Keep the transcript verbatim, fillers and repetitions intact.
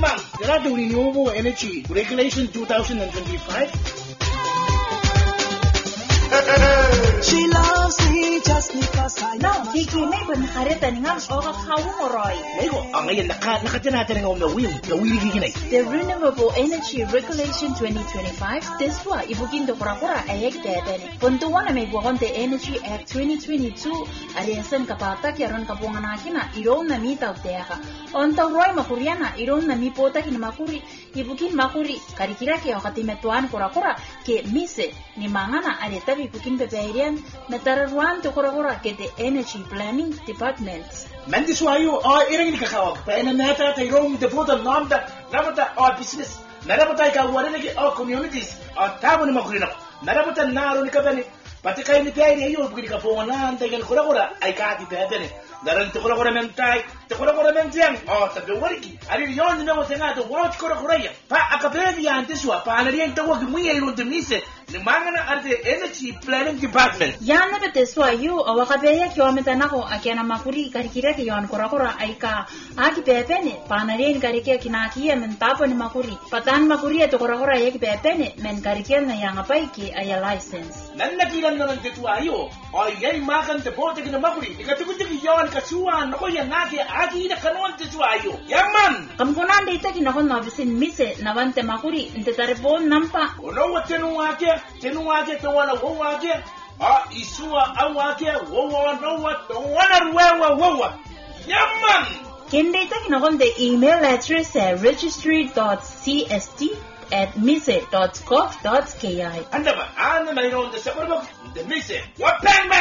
man, there are the Renewable Energy Regulation twenty twenty-five. She loves me just because I know. Kiki may ban harita ngam o ka khawmoroy. Lego ang ngayon naka nakatanata ng na wheel, na wheel giginay. The Renewable Energy Regulation twenty twenty-five deswa ibugin do kura-kura ayek teten. Puntuan na may buwan the Energy Act twenty twenty-two aliasan kapata kyaron kapungan nakina iron na mitaw teka. Onta roy makuriana iron na mipota kin makuri ibugin makuri karikira ke okatimetuan kura-kura ke mise ni mangana areta bibukin bebeirian na tararuan to kura-kura ke the Energy Planning Department. Mandi suayo o irang ni kakawag pa ina nata tayrong devoto namda namata o business narapata ka wala ni o communities o tabo ni makurina narapata naro ni kabani pati kay ni tayo yo bugin ka po na antagan kura-kura ay ka ti tete daran to kura-kura mentay to kura-kura mentang o tabi wariki ari yon na mo tanga to watch kura-kura ya pa akabebi ante suwa pa na riyan tawag mo ya iron demise ni mangana arte Energy Planning Department yana bete suayo awakabeya kiwameta nako akiana makuri karikira ke yon kura-kura ay ka aki pepene pa na riyan karikya kinakiya mentapo ni makuri patan makuri to kura-kura ay pepene men karikya na yang apay ki ay license nan nakilan na ng detuayo o yay makan te bote ki na makuri ikatukutik yon kasuan ako yan naki aki na kanon detuayo yaman kamkunan dita kinakon novisin mise nawante makuri inte tarebon nampa ono watenu wake tenu wake to wana wo wake a isua awake wo wo no what wana ruwa wo yaman kindita kinakon the email address at registry dot c s t at mise dot gov dot k i anda ba ana mayroon the sabarbo the mise what bang